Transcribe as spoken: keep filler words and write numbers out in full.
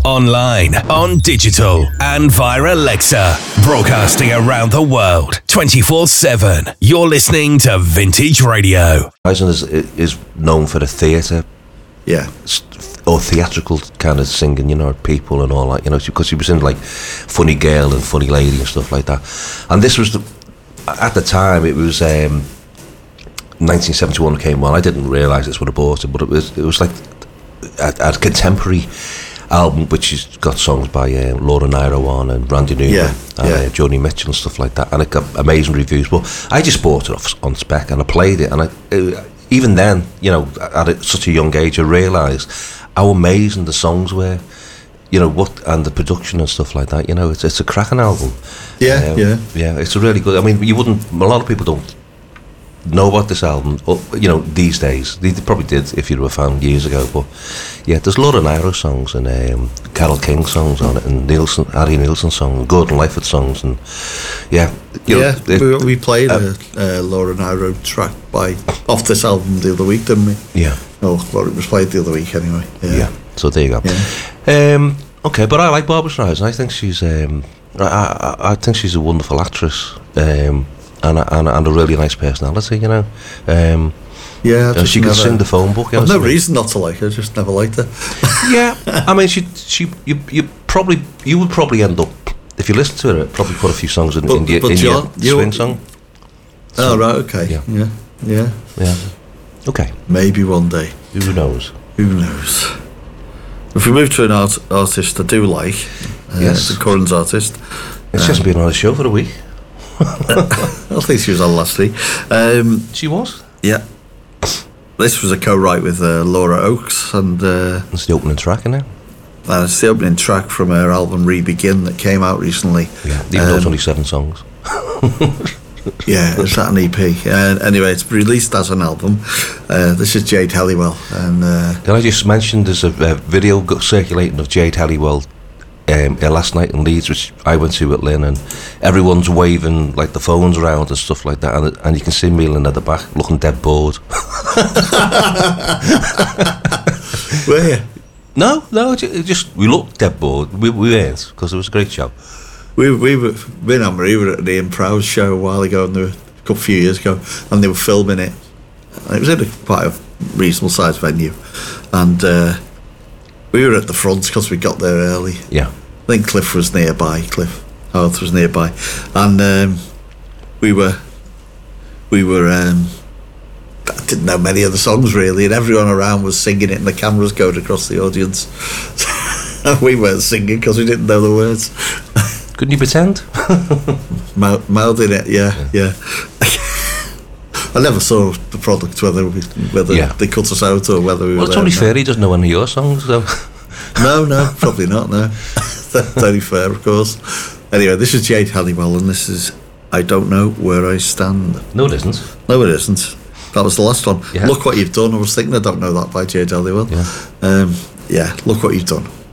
online, on digital, and via Alexa. Broadcasting around the world, twenty-four seven. You're listening to Vintage Radio. Horizon is, is known for the theatre. Yeah. Or theatrical kind of singing, you know, people and all that, you know, because he was in like Funny Girl and Funny Lady and stuff like that. And this was, the, at the time, it was um, nineteen seventy-one came on. I didn't realise this when I bought it, but it was it was like a, a contemporary album which has got songs by um, Laura Nyro on and Randy Newman yeah, and yeah. Uh, Joni Mitchell and stuff like that. And it got amazing reviews. But I just bought it off on spec and I played it. And I, it, even then, you know, at a, such a young age, I realised how amazing the songs were, you know, what and the production and stuff like that. You know, it's it's a cracking album. Yeah, um, yeah, yeah. It's a really good. I mean, you wouldn't. A lot of people don't know about this album, or, you know, these days. They probably did if you were a fan years ago. But yeah, there's Laura Nyro songs and um, Carole King songs on it, and Nielsen, Harry Nielsen songs, Gordon Lightfoot songs, and yeah, you yeah. know, it, we, we played uh, a, a Laura Nyro track by off this album the other week, didn't we? Yeah. Oh, well, it was played the other week anyway. Yeah. yeah. So there you go. Yeah. Um, okay, but I like Barbra Streisand. I think she's, um, I, I, I think she's a wonderful actress, um, and, a, and, a, and a really nice personality. You know. Um, Yeah, uh, she can never, sing the phone book. I've no reason not to like her. Just never liked her. Yeah, I mean, she, she, you, you probably, you would probably end up if you listen to her, probably put a few songs in, but, in, your, but in John, your swing song. Oh So, right, okay. Yeah. yeah, yeah, yeah. Okay. Maybe one day. Who knows? Who knows? If we move to an art, artist I do like, uh, yes, the current artist. It's um, just been on a show for a week. I think she was on last week. Um, she was. Yeah. This was a co-write with uh, Laura Oakes, and uh, it's the opening track, isn't it? And it's the opening track from her album Re-Begin that came out recently. Yeah, even um, though it's only seven songs. Yeah, it's at an E P. Uh, anyway, it's released as an album. Uh, this is Jade Halliwell, and uh, Can I just mention there's a, a video go- circulating of Jade Halliwell um, uh, last night in Leeds, which I went to at Lynn, and everyone's waving like the phones around and stuff like that, and, and you can see Melan at the back looking dead bored. were you? No, no, it ju- it just we looked dead bored. We, we weren't, because it was a great show. We we were me and Marie were at the Ian Prowse show a while ago, and they were, a couple few years ago, and they were filming it. And it was in a quite a reasonable sized venue, and uh, we were at the front because we got there early. Yeah, I think Cliff was nearby. Cliff Arthur was nearby, and um, we were we were. Um, I didn't know many of the songs really, and everyone around was singing it, and the cameras going across the audience. And we weren't singing because we didn't know the words. couldn't you pretend? Mouth, mouthing it, yeah, yeah. yeah. I never saw the product, whether we, whether Yeah. they cut us out or whether we Well, were it's there only or not. fair he doesn't know any of your songs, though. No, no, probably not, no. That's only fair, of course. Anyway, this is Jade Halliwell, and this is I Don't Know Where I Stand. No, it isn't. No, it isn't. That was the last one. Yeah. Look What You've Done. I was thinking I Don't Know That by Jade Halliwell. Yeah. Um, yeah, Look What You've Done.